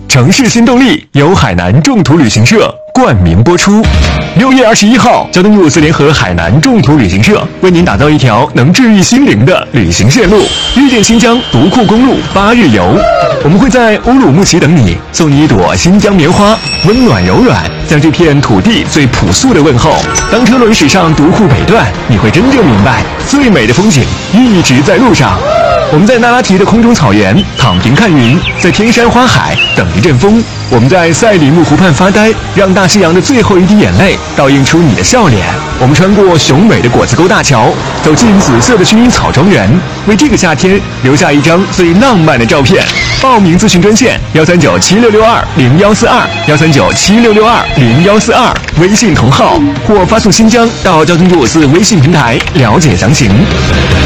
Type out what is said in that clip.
城市新动力由海南众途旅行社冠名播出。6月21号，交通部联合海南众途旅行社为您打造一条能治愈心灵的旅行线路——遇见新疆独库公路8日游。我们会在乌鲁木齐等你，送你一朵新疆棉花，温暖柔软，向这片土地最朴素的问候。当车轮驶上独库北段，你会真正明白，最美的风景一直在路上。我们在那拉提的空中草原躺平看云，在天山花海等一阵风。我们在赛里木湖畔发呆，让大西洋的最后一滴眼泪倒映出你的笑脸。我们穿过雄伟的果子沟大桥，走进紫色的薰衣草庄园，为这个夏天留下一张最浪漫的照片。报名咨询专线13976620142，13976620142，微信同号或发送新疆到交通部微信平台了解详情。